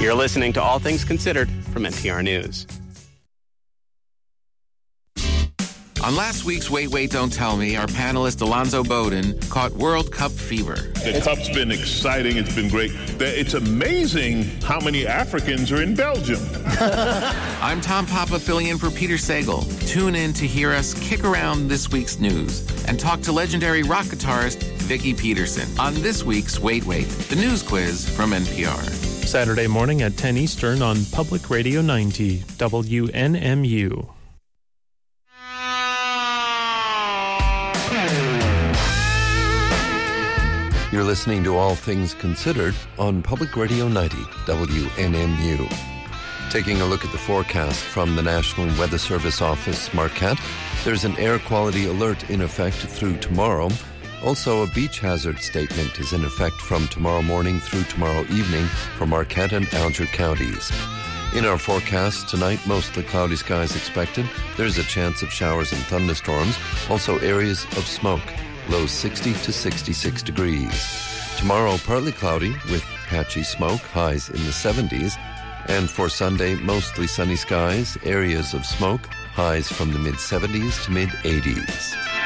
You're listening to All Things Considered from NPR News. On last week's Wait, Wait, Don't Tell Me, our panelist Alonzo Bowden caught World Cup fever. The Cup's been exciting. It's been great. It's amazing how many Africans are in Belgium. I'm Tom Papa, filling in for Peter Sagal. Tune in to hear us kick around this week's news and talk to legendary rock guitarist Vicki Peterson on this week's Wait, Wait, the news quiz from NPR. Saturday morning at 10 Eastern on Public Radio 90, WNMU. You're listening to All Things Considered on Public Radio 90, WNMU. Taking a look at the forecast from the National Weather Service Office, Marquette, there's an air quality alert in effect through tomorrow. Also, a beach hazard statement is in effect from tomorrow morning through tomorrow evening for Marquette and Alger counties. In our forecast tonight, mostly cloudy skies expected. There's a chance of showers and thunderstorms. Also, areas of smoke. Lows 60 to 66 degrees. Tomorrow, partly cloudy with patchy smoke, highs in the 70s. And for Sunday, mostly sunny skies, areas of smoke, highs from the mid-70s to mid-80s.